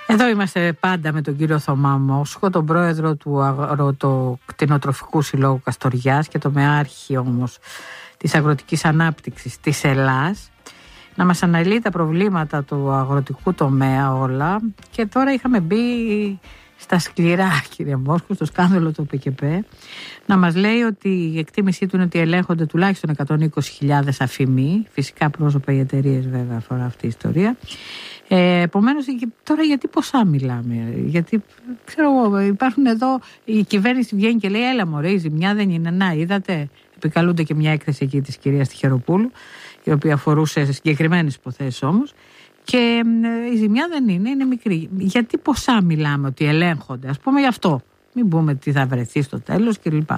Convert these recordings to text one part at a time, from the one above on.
Εδώ είμαστε πάντα με τον κύριο Θωμά Μόσχο, τον πρόεδρο του Αγροτοκτηνοτροφικού Συλλόγου Καστοριάς και τομεάρχη όμως της αγροτικής ανάπτυξης της Ελλάς, να μας αναλύει τα προβλήματα του αγροτικού τομέα όλα. Και τώρα είχαμε μπει στα σκληρά, κύριε Μόσχο, στο σκάνδαλο του ΠΚΠ, να μας λέει ότι η εκτίμησή του είναι ότι ελέγχονται τουλάχιστον 120.000 αφημοί, φυσικά πρόσωπα οι εταιρείες βέβαια αφορά αυτή η ιστορία. Επομένως, τώρα γιατί ποσά μιλάμε? Γιατί, ξέρω εγώ, υπάρχουν εδώ, η κυβέρνηση βγαίνει και λέει έλα μωρέ, η ζημιά δεν είναι, να είδατε, επικαλούνται και μια έκθεση εκεί της κυρίας Τυχεροπούλου, η οποία αφορούσε σε συγκεκριμένες υποθέσεις όμως, και η ζημιά δεν είναι, είναι μικρή. Γιατί ποσά μιλάμε ότι ελέγχονται, ας πούμε γι' αυτό, μην πούμε τι θα βρεθεί στο τέλος κλπ.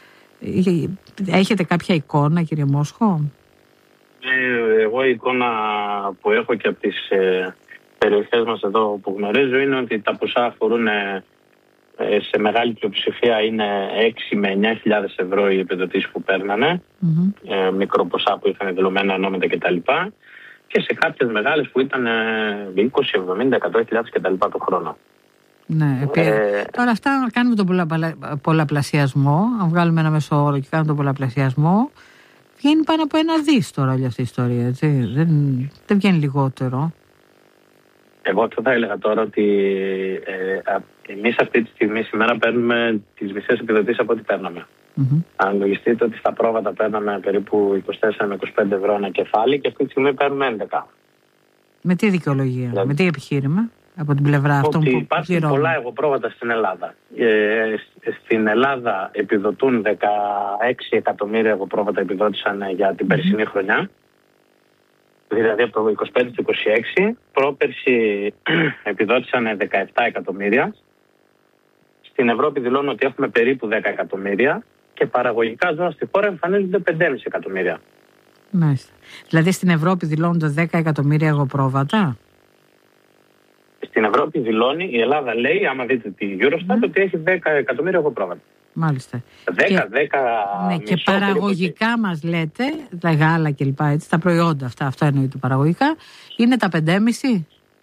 Έχετε κάποια εικόνα, κύριε Μόσχο? Εγώ η εικόνα που έχω και από τις περιοχές μας εδώ που γνωρίζω είναι ότι τα ποσά αφορούν σε μεγάλη πλειοψηφία είναι 6 με 9.000 ευρώ οι επιδοτήσεις που παίρνανε, μικρό ποσά που είχαν δηλωμένα ονόματα κτλ. Και σε κάποιες μεγάλες που ήταν 20, 70, 100.000 κτλ. Το χρόνο. Ναι, τώρα αυτά αν κάνουμε τον πολλαπλασιασμό, αν βγάλουμε ένα μέσο όρο και κάνουμε τον πολλαπλασιασμό, βγαίνει πάνω από 1 δις τώρα όλη αυτή η ιστορία, έτσι. Δεν βγαίνει λιγότερο. Εγώ αυτό θα έλεγα τώρα ότι εμείς αυτή τη στιγμή σήμερα παίρνουμε τις μισές επιδοτήσεις από ό,τι παίρναμε. Αν λογιστείτε ότι στα πρόβατα παίρναμε περίπου 24 με 25 ευρώ ένα κεφάλι και αυτή τη στιγμή παίρνουμε 11. Με τι δικαιολογία, με τι επιχείρημα? Από την πλευρά αυτών που υπάρχουν πολλά εγωπρόβατα στην Ελλάδα. Στην Ελλάδα επιδοτούν 16 εκατομμύρια εγωπρόβατα επιδότησαν για την περσινή χρονιά. Δηλαδή από το 25 στο 26. Πρόπερση επιδότησαν 17 εκατομμύρια. Στην Ευρώπη δηλώνουν ότι έχουμε περίπου 10 εκατομμύρια και παραγωγικά ζώα στη χώρα εμφανίζονται 5,5 εκατομμύρια. Μάλιστα. Δηλαδή στην Ευρώπη δηλώνονται 10 εκατομμύρια εγωπρόβατα. Στην Ευρώπη δηλώνει, η Ελλάδα λέει, άμα δείτε τη Eurostat, ότι έχει 10 εκατομμύρια εγωπρόβατα. Μάλιστα. 10, ναι, και παραγωγικά μας λέτε, τα γάλα κλπ. Τα προϊόντα αυτά, αυτό εννοείται παραγωγικά, είναι τα 5,5.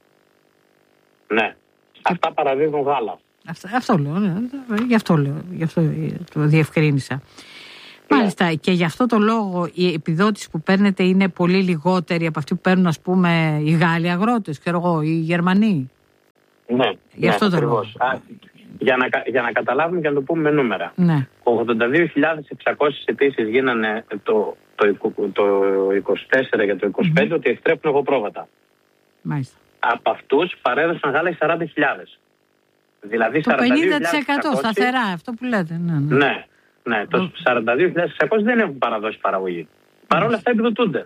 Ναι. Αυτά παραδίδουν γάλα. Αυτό λέω, ναι. Γι' αυτό το διευκρίνησα. Μάλιστα, και γι' αυτό το λόγο η επιδότηση που παίρνετε είναι πολύ λιγότερη από αυτή που παίρνουν, ας πούμε, οι Γάλλοι αγρότες, ξέρω εγώ, οι Γερμανοί. Ναι, γι' αυτό το λόγο. Για να καταλάβουμε και να το πούμε με νούμερα. Ναι. 82.600 αιτήσεις γίνανε το 24 και το 25 ότι εκτρέπουν εγωπρόβατα. Μάλιστα. Από αυτούς παρέδωσαν γάλα οι 40.000. Δηλαδή το 50% σταθερά, αυτό που λέτε. Ναι, το 42.600 δεν έχουν παραδώσει παραγωγή. Παρ' όλα αυτά επιδοτούνται.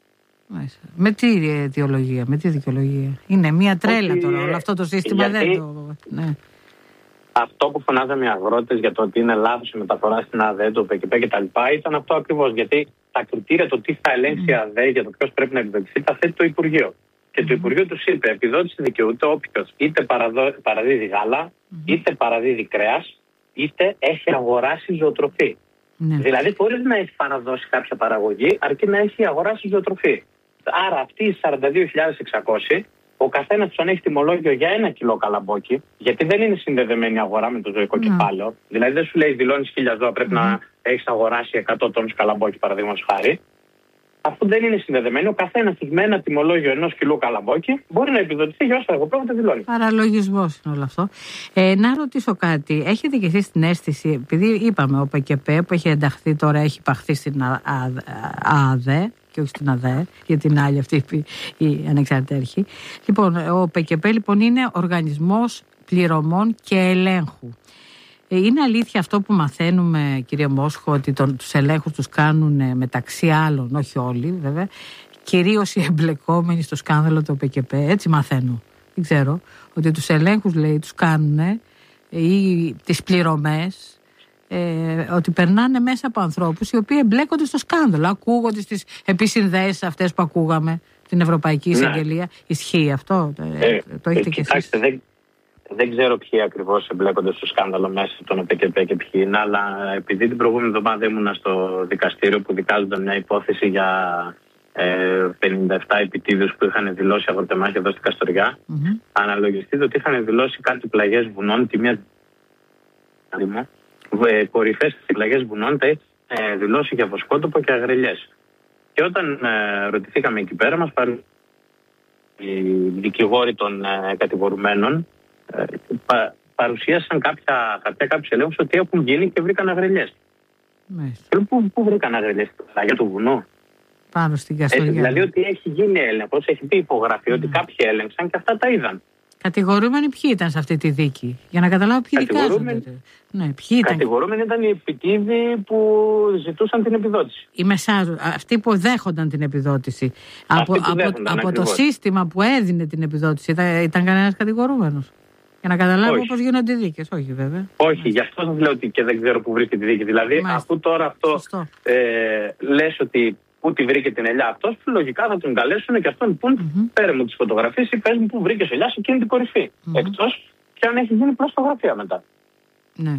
Με τι δικαιολογία? Είναι μια τρέλα τώρα όλο αυτό το σύστημα. Ναι. Αυτό που φωνάζαμε οι αγρότες για το ότι είναι λάθος η μεταφορά στην ΑΔΕ, το ΠΚΠ κτλ. Ήταν αυτό ακριβώς. Γιατί τα κριτήρια, το τι θα ελέγξει η ΑΔΕ για το ποιος πρέπει να επιδοτηθεί, τα θέτει το Υπουργείο. Και το Υπουργείο τους είπε: επιδότηση δικαιούται όποιος είτε παραδίδει γάλα, είτε παραδίδει κρέας, είτε έχει αγοράσει ζωοτροφή. Ναι. Δηλαδή, χωρίς να έχει παραδώσει κάποια παραγωγή, αρκεί να έχει αγοράσει ζωοτροφή. Άρα, αυτοί οι 42.600, ο καθένας τους έχει τιμολόγιο για 1 κιλό καλαμπόκι, γιατί δεν είναι συνδεδεμένη η αγορά με το ζωικό κεφάλαιο. Δηλαδή, δεν σου λέει δηλώνεις 1.000 ζώα, πρέπει να έχεις αγοράσει 100 τόνους καλαμπόκι, παραδείγματος χάρη. Αφού δεν είναι συνδεδεμένοι, ο καθένας με ένα τιμολόγιο 1 κιλού καλαμπόκι μπορεί να επιδοτηθεί για όσα εγωπρόβατα δηλώνει. Παραλογισμός είναι όλο αυτό. Να ρωτήσω κάτι. Έχετε και εσείς την αίσθηση, επειδή είπαμε ο ΠΚΠ που έχει ενταχθεί τώρα, έχει υπαχθεί στην ΑΔΕ και όχι στην ΑΔΕ, για την άλλη αυτή η ανεξάρτητη αρχή. Λοιπόν, ο ΠΚΠ λοιπόν είναι οργανισμός πληρωμών και ελέγχου. Είναι αλήθεια αυτό που μαθαίνουμε, κύριε Μόσχο, ότι τους ελέγχους τους κάνουν μεταξύ άλλων, όχι όλοι βέβαια, κυρίως οι εμπλεκόμενοι στο σκάνδαλο του ΠΚΠ, έτσι μαθαίνω. Δεν ξέρω, ότι τους ελέγχους λέει τους κάνουν ή τις πληρωμές, ότι περνάνε μέσα από ανθρώπους οι οποίοι εμπλέκονται στο σκάνδαλο, ακούγονται στις επισυνδέσεις αυτές που ακούγαμε, την Ευρωπαϊκή Εισαγγελία. Ισχύει αυτό, το έχετε και εσείς? Δεν ξέρω ποιοι ακριβώς εμπλέκονται στο σκάνδαλο μέσα από τον ΠΚΠ και ποιοι είναι, αλλά επειδή την προηγούμενη εβδομάδα ήμουνα στο δικαστήριο που δικάζονταν μια υπόθεση για 57 επιτίδιους που είχαν δηλώσει αγροτεμάχια εδώ στην Καστοριά. Αναλογιστείτε ότι είχαν δηλώσει κάτι πλαγιές βουνών, τη μία κορυφές πλαγιές βουνών τα είχε δηλώσει για βοσκότοπο και αγρελιές. Και όταν ρωτηθήκαμε εκεί πέρα, μας οι δικηγόροι των κατηγορουμένων παρουσίασαν κάποια χαρτιά, κάποιους ελέγχους ότι έχουν γίνει και βρήκαν αγρελιές. Πού βρήκαν αγρελιές, στην πλαγιά του βουνού? Πάνω στην Καστοριά. Δηλαδή ότι έχει γίνει έλεγχος, έχει πει υπογραφή ότι κάποιοι έλεγξαν και αυτά τα είδαν. Κατηγορούμενοι ποιοι ήταν σε αυτή τη δίκη, για να καταλάβω ποιοι δικάζονται? Κατηγορούμενοι ήταν οι επιτίδιοι που ζητούσαν την επιδότηση. Αυτοί που δέχονταν την επιδότηση. Από το σύστημα που έδινε την επιδότηση ήταν κανένας κατηγορούμενος? Για να καταλάβω πώς γίνονται οι δίκες. Όχι, βέβαια. Όχι, γι' αυτό σας λέω ότι και δεν ξέρω πού βρίσκεται τη δίκη. Δηλαδή, αφού τώρα αυτό λες ότι πού τη βρήκε την ελιά αυτός, λογικά θα τον καλέσουν και αυτόν πούν πέρε μου τις φωτογραφίες ή πες μου πού βρήκες ελιά σε εκείνη την κορυφή. Εκτός και αν έχει γίνει πλαστογραφία μετά. Ναι.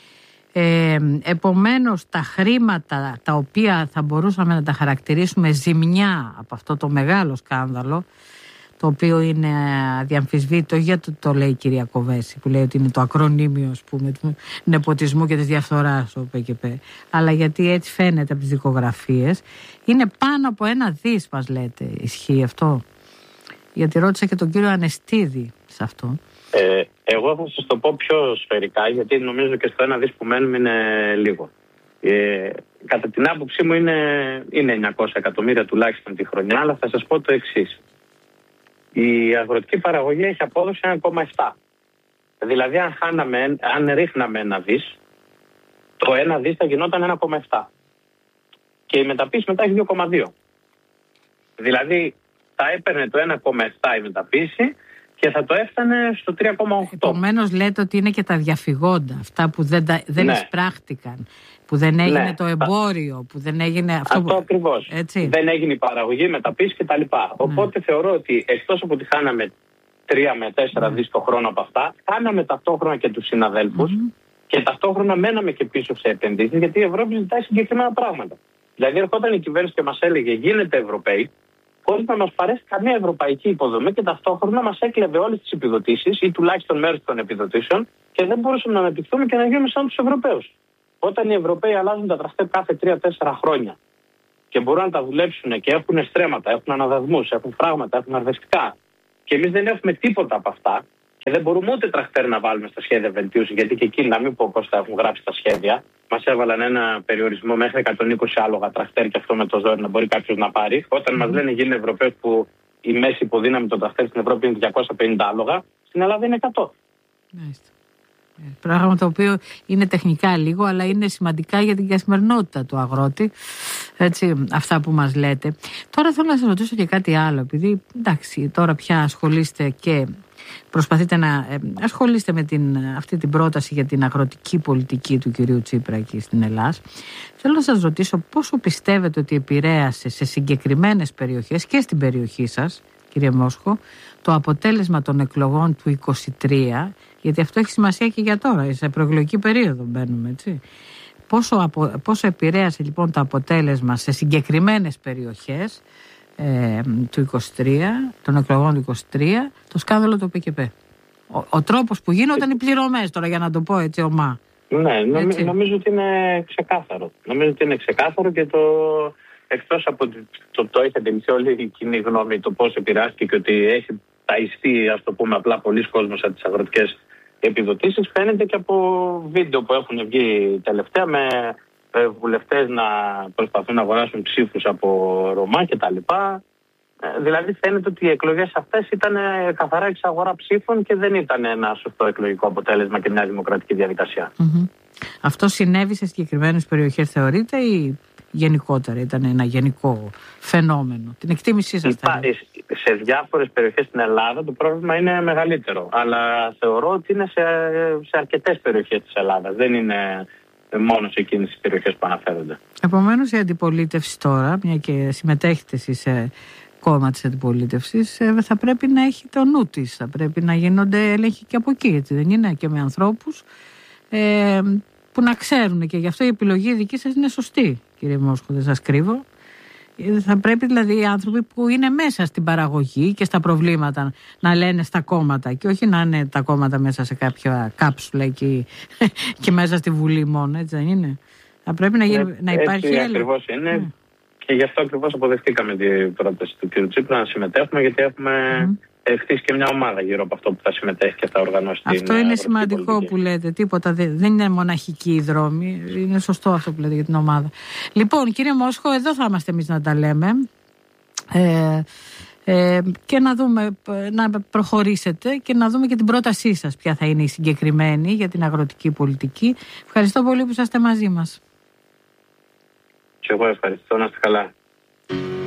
Επομένως, τα χρήματα τα οποία θα μπορούσαμε να τα χαρακτηρίσουμε ζημιά από αυτό το μεγάλο σκάνδαλο, το οποίο είναι αδιαμφισβήτητο, γιατί το λέει η κυρία Κοβέση, που λέει ότι είναι το ακρονίμιο, ας πούμε, του νεποτισμού και της διαφθοράς, ο ΠΚΠ, αλλά γιατί έτσι φαίνεται από τις δικογραφίες, είναι πάνω από 1 δις, μας λέτε. Ισχύει αυτό? Γιατί ρώτησα και τον κύριο Ανεστίδη σε αυτό. Εγώ θα σας το πω πιο σφαιρικά, γιατί νομίζω και στο 1 δις που μένουμε είναι λίγο. Κατά την άποψή μου είναι 900 εκατομμύρια τουλάχιστον τη χρονιά, αλλά θα σας πω το εξής. Η αγροτική παραγωγή έχει απόδοση 1,7. Δηλαδή αν ρίχναμε 1 δις, το 1 δις θα γινόταν 1,7. Και η μεταποίηση μετά έχει 2,2. Δηλαδή θα έπαιρνε το 1,7 η μεταποίηση και θα το έφτανε στο 3,8. Επομένως λέτε ότι είναι και τα διαφυγόντα, αυτά που δεν εισπράχτηκαν, που δεν έγινε το εμπόριο, που δεν έγινε αυτό ακριβώς. Δεν έγινε η παραγωγή, η μεταποίηση κτλ. Οπότε θεωρώ ότι εκτός από ότι χάναμε 3 με 4 δις το χρόνο από αυτά, χάναμε ταυτόχρονα και τους συναδέλφους και ταυτόχρονα μέναμε και πίσω σε επενδύσεις, γιατί η Ευρώπη ζητάει συγκεκριμένα πράγματα. Δηλαδή ερχόταν η κυβέρνηση και μας έλεγε γίνετε Ευρωπαίοι, χωρίς να μας παρέσει καμία ευρωπαϊκή υποδομή και ταυτόχρονα μας έκλεβε όλες τις επιδοτήσεις ή τουλάχιστον μέρος των επιδοτήσεων και δεν μπορούσαμε να αναπτυχθούμε και να γίνουμε σαν τους Ευρωπαίους. Όταν οι Ευρωπαίοι αλλάζουν τα τραχτέρ κάθε 3-4 χρόνια και μπορούν να τα δουλέψουν και έχουν στρέμματα, έχουν αναδασμούς, έχουν φράγματα, έχουν αρδευτικά και εμείς δεν έχουμε τίποτα από αυτά και δεν μπορούμε ούτε τραχτέρ να βάλουμε στα σχέδια βελτίωση, γιατί και εκεί να μην πω πώς θα έχουν γράψει τα σχέδια. Μας έβαλαν ένα περιορισμό μέχρι 120 άλογα τραχτέρ και αυτό με το ζόρι να μπορεί κάποιος να πάρει. Όταν μας λένε γίνει Ευρωπαίος που η μέση υποδύναμη των τραχτέρ στην Ευρώπη είναι 250 άλογα, στην Ελλάδα είναι 100. Μάλιστα. Πράγμα το οποίο είναι τεχνικά λίγο, αλλά είναι σημαντικά για την καθημερινότητα του αγρότη. Έτσι, αυτά που μας λέτε. Τώρα θέλω να σας ρωτήσω και κάτι άλλο, επειδή εντάξει, τώρα πια ασχολείστε και προσπαθείτε να ασχολείστε με αυτή την πρόταση για την αγροτική πολιτική του κυρίου Τσίπρα εκεί στην Ελλάδα. Θέλω να σας ρωτήσω πόσο πιστεύετε ότι επηρέασε σε συγκεκριμένες περιοχές και στην περιοχή σας, κύριε Μόσχο, το αποτέλεσμα των εκλογών του 2023, γιατί αυτό έχει σημασία και για τώρα, σε προεκλογική περίοδο μπαίνουμε, έτσι. Πόσο επηρέασε λοιπόν το αποτέλεσμα σε συγκεκριμένες περιοχές του 23, των εκλογών του 23, το σκάνδαλο του ΠΚΠ. Ο τρόπος που γίνονταν οι πληρωμές, τώρα για να το πω έτσι ομά. Ναι, νομίζω ότι είναι ξεκάθαρο. Νομίζω ότι είναι ξεκάθαρο και εκτός από το έχετε εμείς όλη η κοινή γνώμη το πώς επηρεάστηκε και ότι έχει ταϊστεί, ας το πούμε απλά, πολλοί κόσμος από τις αγροτικές επιδοτήσεις, φαίνεται και από βίντεο που έχουν βγει τελευταία με βουλευτές να προσπαθούν να αγοράσουν ψήφους από Ρωμά κτλ. Δηλαδή φαίνεται ότι οι εκλογές αυτές ήταν καθαρά εξαγορά ψήφων και δεν ήταν ένα σωστό εκλογικό αποτέλεσμα και μια δημοκρατική διαδικασία. Αυτό συνέβη σε συγκεκριμένες περιοχές, θεωρείτε, ή γενικότερα ήταν ένα γενικό φαινόμενο? Την εκτίμησή σας? Σε διάφορες περιοχές στην Ελλάδα το πρόβλημα είναι μεγαλύτερο, αλλά θεωρώ ότι είναι σε αρκετές περιοχές της Ελλάδας. Δεν είναι μόνο σε εκείνες τις περιοχές που αναφέρονται. Επομένως η αντιπολίτευση τώρα, μια και συμμετέχετε εσείς σε κόμμα της αντιπολίτευσης, θα πρέπει να έχει το νου της, θα πρέπει να γίνονται έλεγχοι και από εκεί, έτσι δεν είναι? Και με ανθρώπους που να ξέρουν, και γι' αυτό η επιλογή δική σας είναι σωστή, κύριε Μόσχο, δεν σας κρύβω. Θα πρέπει δηλαδή οι άνθρωποι που είναι μέσα στην παραγωγή και στα προβλήματα να λένε στα κόμματα και όχι να είναι τα κόμματα μέσα σε κάποια κάψουλα εκεί και μέσα στη Βουλή μόνο, έτσι δεν είναι? Θα πρέπει να υπάρχει έλεγχο. Ακριβώς είναι. Και γι' αυτό ακριβώς αποδεχτήκαμε την πρόταση του κ. Τσίπρα να συμμετέχουμε, γιατί έχουμε χτίσει και μια ομάδα γύρω από αυτό που θα συμμετέχει και θα οργανώσει την Αυτό είναι σημαντικό πολιτική που λέτε. Τίποτα δεν είναι μοναχική η δρόμη. Είναι σωστό αυτό που λέτε για την ομάδα. Λοιπόν, κύριε Μόσχο, εδώ θα είμαστε εμείς να τα λέμε. Και να δούμε, να προχωρήσετε και να δούμε και την πρότασή σας ποια θα είναι η συγκεκριμένη για την αγροτική πολιτική. Ευχαριστώ πολύ που είσαστε μαζί μας. Και εγώ ευχαριστώ, να είστε καλά.